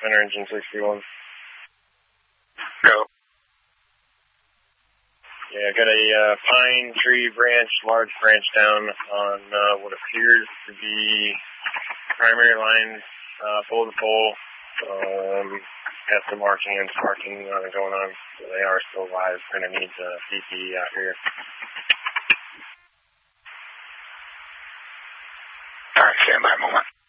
center engine 61. Go. Yeah, got a pine tree branch, large branch down on what appears to be primary line, pole to pole. Got some marking and sparking going on, so they are still live. Going to need CPE out here. All right, stand by a moment.